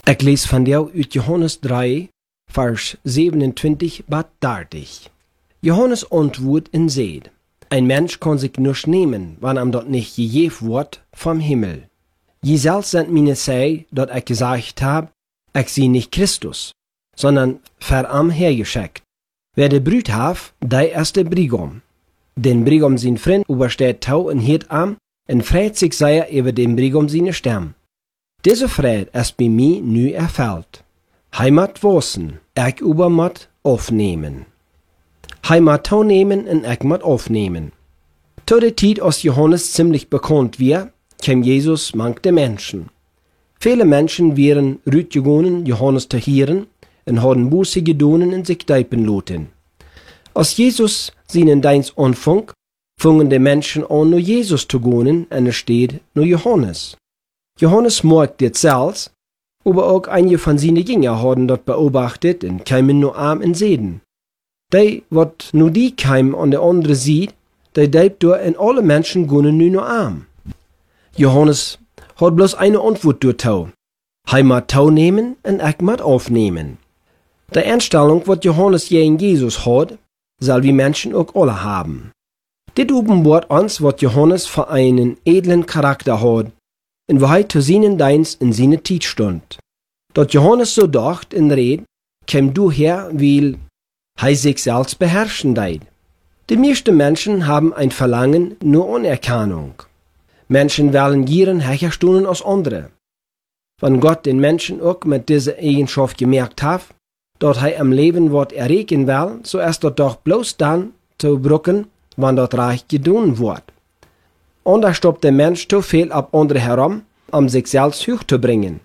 Ik lees van jou uit Johannes 3, vers 27 bis 30. Johannes antwoordt en zegt, ein Mensch kann sich nichts nehmen, wann ihm dat nicht gegeben wird vom Himmel. Je selbst sind mir sei, dat ich gesagt hab, ich sei nicht Christus, sondern ver am hergeschickt. Wer de Brüd haf, der ist der Brigam. Den Brigam sein Freund übersteht tau en hiert am, en freut sich sehr über den Brigam seine Stimme. Diese Freude ist bei mir nu erfüllt. Heimat wossen, ich übermat aufnehmen. Heimat nehmen en ich mat aufnehmen. Zu der Zeit, als Johannes ziemlich bekannt war, kam Jesus mankte Menschen. Viele Menschen wären rütgegangen, Johannes zu hören, und haben Buße gedonen und sich deipen lassen. Als Jesus seinen Dienst anfing, fingen die Menschen an, nur Jesus zu gehen, und es steht nur Johannes. Johannes merkt das selbst, aber auch einige von seinen Jüngern haben das beobachtet und kamen nur arm und sehen. Die, wat nur die kamen an der andere sieht, die deibt door en alle Menschen gunnen nu nur arm. Johannes hat bloß eine Antwort durch tau. Hij mat tau nehmen und ich mat aufnehmen. Die Einstellung, wat Johannes gegen Jesus hat, soll wir Menschen auch alle haben. Dit openbaart uns, wat Johannes für einen edlen Charakter hat, und wo hij zu seinen Dienst in seine Zeit stund. Dat Johannes so dacht und red, kam daher, weil hij sich selbst beherrschen deit. Die meisten Menschen haben ein Verlangen nur Anerkennung. Menschen wollen gern höher stehen als andere. Wenn Gott den Menschen auch mit dieser Eigenschaft gemerkt hat, dass er am Leben wird erregen will, so ist das doch bloß dann zu brücken, wenn das reich getan wird. Anders stoppt der Mensch zu viel ab andere herum, um sich selbst hoch zu bringen.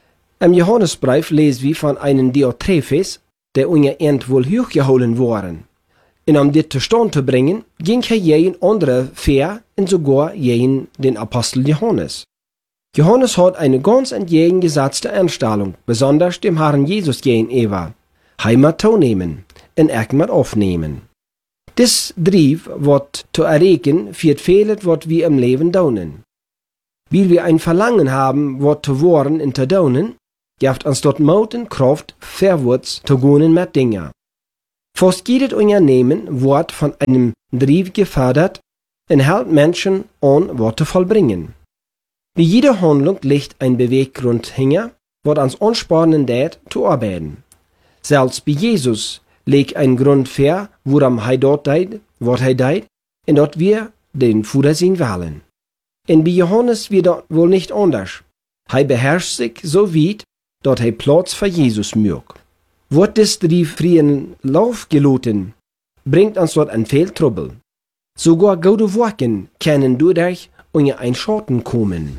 Im Johannesbrief lesen wir von einem Diotrephes, der ungeehrt wohl hochgeholen worden. Und um dit zustande zu bringen, ging er jeden andere fair und sogar jeden den Apostel Johannes. Johannes hat eine ganz entgegengesetzte Einstellung, besonders dem Herrn Jesus gegenüber. Heimat zu nehmen und ich mat aufnehmen. Dies Drieb wird zu erregen für vieles, was wir im Leben tun. Weil wir ein Verlangen haben, was zu worden und zu tun, gibt uns dort Mut und Kraft, vorwärts zu gehen mit Dingen. Fast jedes Unternehmen wird von einem Drieb gefördert und hält Menschen an, was zu vollbringen. Wie jede Handlung liegt ein Beweggrund hinter, was uns anspornen lässt, zu arbeiten. Selbst bei Jesus liegt ein Grund vor, worum er dort deit, was er deit, und dort wir den Führer sein wollen. Und bei Johannes wird das wohl nicht anders. Er beherrscht sich so weit, dass er Platz für Jesus mögt. Wird das Drieb freien Lauf gelassen, bringt uns dort ein viel Trouble. Sogar gute Worte können dadurch unter ein Schatten kommen.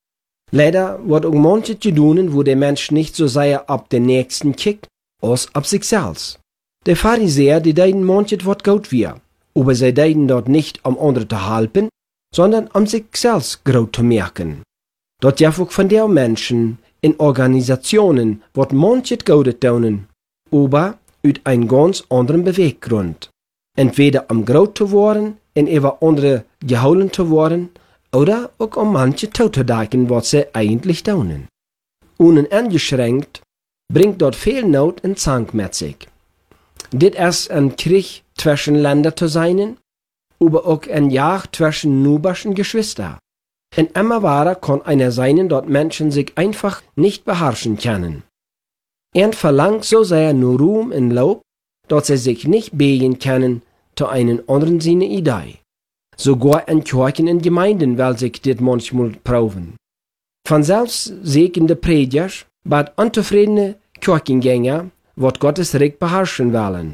Leider wird auch manches getan, wo der Mensch nicht so sehr ab den Nächsten kickt, als ab sich selbst. Der Pharisäer, die deiden manches wat gut wir, aber sie deiden dort nicht, um andere zu helfen, sondern um sich selbst groß zu merken. Dort ja auch von der Menschen in Organisationen wat manches Gute tun, aber uit ein ganz anderen Beweggrund. Entweder um groß zu werden und über andere geholen zu werden, oder auch um manche zu denken, was sie eigentlich tun. Uneingeschränkt bringt dort viel Not und Zank mit sich. Dit ist ein Krieg zwischen Ländern zu sein, aber auch ein Jagd zwischen nuberschen Geschwistern. Und immer wahrer kann einer sein, dort Menschen sich einfach nicht beherrschen können. Er verlangt so sehr nur Ruhm und Lob, dass sie sich nicht beugen können zu einen anderen seine Idee. Sogar in Kirchen und Gemeinden will sich dit manchmal proben. Von selbstsägende Prediger, bad unzufriedene Kirchengänger, wird Gottes Reich beherrschen wollen.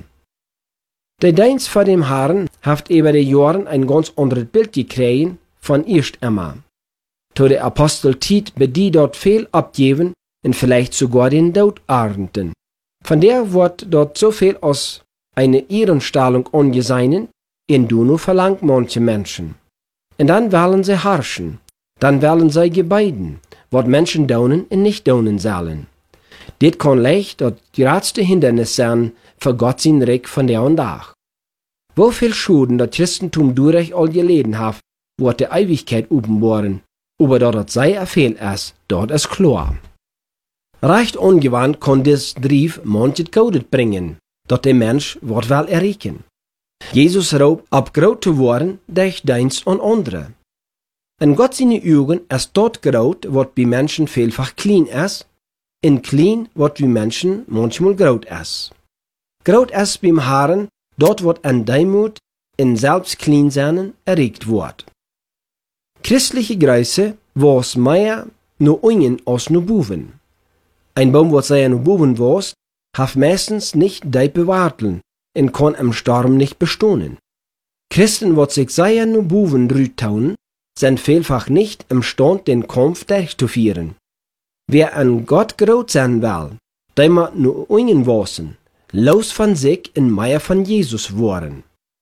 Der Dienst vor dem Herrn hat über die Jahre ein ganz anderes Bild gekriegt von erst immer. Zu der Apostelzeit bei die dort viel abgeben und vielleicht sogar den Tod ernten. Von der wird dort so viel als eine Ehrenstellung angesehen, in Duno verlangt manche Menschen. Und dann wollen sie herrschen, dann wollen sie gebeiden, was Menschen tun und nicht tun sollen. Dit kann leicht das größte Hindernis sein für Gott sein Reich von der und Tag. Wo viel Schulden das Christentum durch all geleden hat, wird der Ewigkeit offenbaren, aber dort sei er fehl ist, dort ist klar. Recht ungewandt kon des Drief manches Goudet bringen, dat der Mensch wordt wel erreichen. Jesus roept op groot te worden, durch Dienst an andere. In Gott seine Augen ist dort groot, wat bei Menschen vielfach klein ist, in klein, wat bei Menschen manchmal groot ist. Groot ist beim Herrn, dort wird an Demut in selbst Kleinsein erregt wird. Christliche Größe was mehr nur ungen als nur Buben. Ein Baum, was sei nur Buben was, hat meistens nicht diepe Warteln und kann im Sturm nicht bestehen. Christen, was sich sei nur Buben rütauen, sind vielfach nicht imstand, den Kampf durchzuführen. Wer an Gott groß sein will, der muss nur ungen wasen, los von sich in Meier von Jesus worden.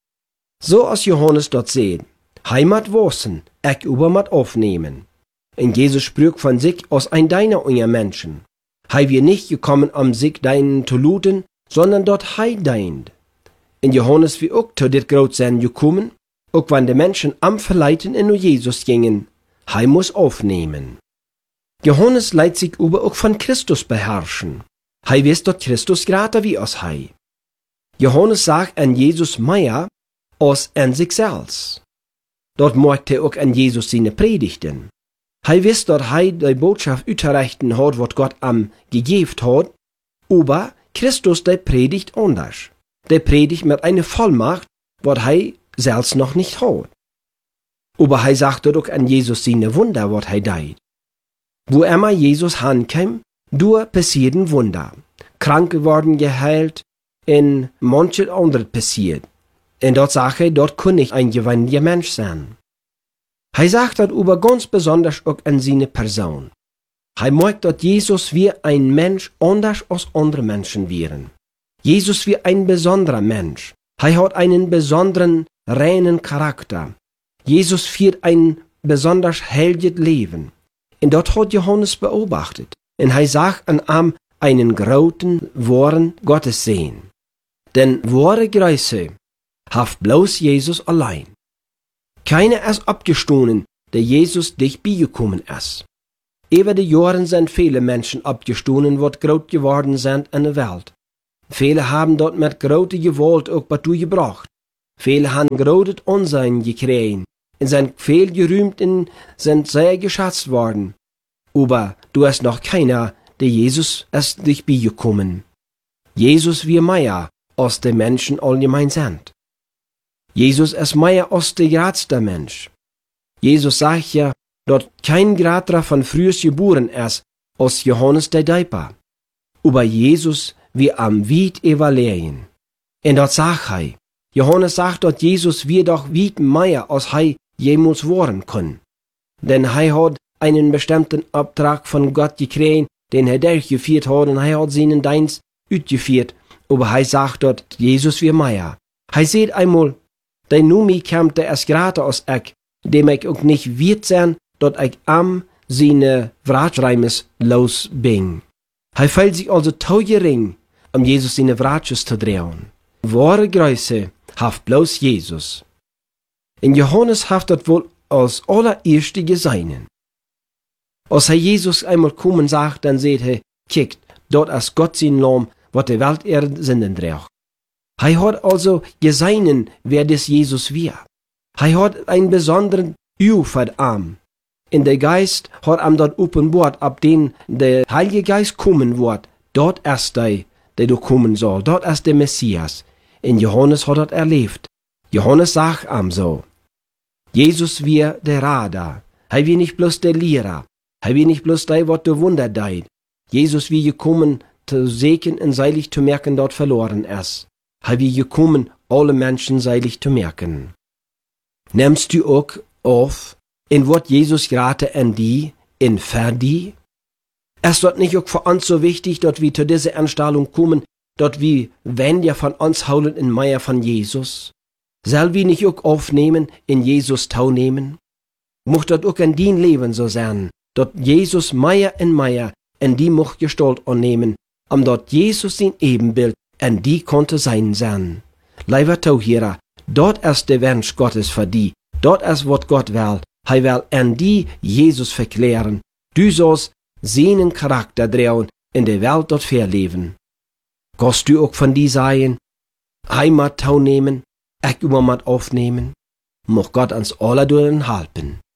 So als Johannes dort sieht, Heimat wasen, ich übermat aufnehmen. Und Jesus spricht von sich als ein deiner unter Menschen. Hei wir nicht gekommen, um sich deinen zu looten, sondern dort hei deint. In Johannes wie auch zu dit Großsein gekommen, auch wenn die Menschen am Verleiten in Jesus gingen, hei muss aufnehmen. Johannes leiht sich über auch von Christus beherrschen. Hei wisst dort Christus gerade wie aus hei. Johannes sagt an Jesus mehr als an sich selbst. Dort merkt er auch an Jesus seine Predigten. Hei wisst dort hei die Botschaft unterrichten hat, wat Gott am gegeben hat, aber Christus der predigt anders. Der predigt mit einer Vollmacht, wat hei selbst noch nicht hat. Aber hei sagt dort auch an Jesus seine Wunder, wat hei deit. Wo immer Jesus hankam, du passierten Wunder. Kranke worden geheilt, in manches andere passiert. Und dort sagt er, dort kann ich ein gewandter Mensch sein. Hei sagt dort über ganz besonders auch an seine Person. Hei merkt dort Jesus wie ein Mensch anders als andere Menschen wären. Jesus wie ein besonderer Mensch. Hei hat einen besonderen, reinen Charakter. Jesus führt ein besonders helges Leben. Und dort hat Johannes beobachtet. Und hei sagt an ihm einen großen, wahren Gottes sehen. Denn wahre Größe haft bloß Jesus allein. Keiner ist abgestohlen, der Jesus dich beigekommen ist. Über die Jahren sind viele Menschen abgestohlen, wat groß geworden sind in der Welt. Viele haben dort mit großer Gewalt auch was gebracht. Viele haben großes Unsinn gekriegt und sind viel gerühmt und sind sehr geschätzt worden. Aber du hast noch keiner, der Jesus ist dich beigekommen. Jesus wie mehr, als die Menschen allgemein sind. Jesus ist mehr als der gradste Mensch. Jesus sagt ja, dass kein Grader von frühes geboren ist, als Johannes der Däuper. Aber Jesus wie am weit evaluieren. Und dort sagt er, Johannes sagt, dass Jesus wie doch weit mehr als er jemals worden kann. Denn er hat einen bestimmten Auftrag von Gott gekriegt, den er durchgeführt hat, und er hat seinen Dienst ausgeführt. Aber er sagt dort, Jesus wie mehr. Er sieht einmal, der Numi kämpft erst gerade aus ich, dem ich auch nicht wird sein, dort ich am seine Wratschreimes los bin. Er fällt sich also zu gering, um Jesus seine Wratsches zu drehen. Wahre Größe haft bloß Jesus. In Johannes haft dort wohl als allererste Geseinen. Als Jesus einmal kommen sagt, dann seht er, kickt, dort ist Gott sein Lamm, wat der Welt Sünden trägt. Er hat also geseinen, wer des Jesus wir. Er hat einen besonderen Ufer am. In der Geist hat am dort offenbart, ab den der Heilige Geist kommen wird. Dort ist der du kommen soll. Dort ist der Messias. In Johannes hat er erlebt. Johannes sagt am so. Jesus wir der Radar. Er wie nicht bloß der Lehrer. Er wie nicht bloß der, wat der Wunder deit. Jesus wie gekommen, zu segnen und seilig zu merken, dort verloren ist. Er wie gekommen, alle Menschen seilig zu merken. Nimmst du auch auf, in wat Jesus gerade an die, in Verdi? Ist dort nicht auch für uns so wichtig, dort wie zu dieser Anstellung kommen, dort wie wenn ja von uns haulen in Meier von Jesus? Soll wir nicht auch aufnehmen, in Jesus teilnehmen? Muss dort auch in dein Leben so sein, dort Jesus Meier in die Macht Gestalt annehmen, dort Jesus sein Ebenbild en die konnte sein. Leiber Tauhierer, dort ist der Wunsch Gottes für die, dort ist wat Gott will, will en die Jesus verklären, du sollst seinen Charakter drehen, in der Welt dort verleben. Gehst du auch von die Seien, Heimat nehmen, ich immer mat aufnehmen, moch Gott ans aller helpen.